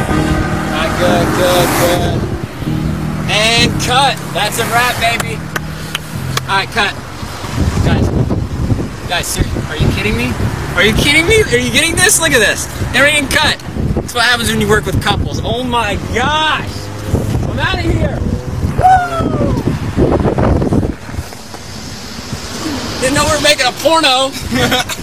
Alright, good. And cut. That's a wrap, baby. Alright, cut. Guys, seriously, are you kidding me? Are you kidding me? Are you getting this? Look at this. Everything cut. That's what happens when you work with couples. Oh my gosh. I'm out of here. Woo! Didn't know we were making a porno.